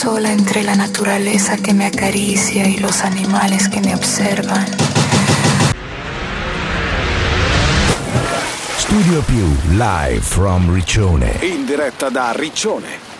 sola entre la naturaleza que me acaricia y los animales que me observan. Studio Più, live from Riccione. In diretta da Riccione.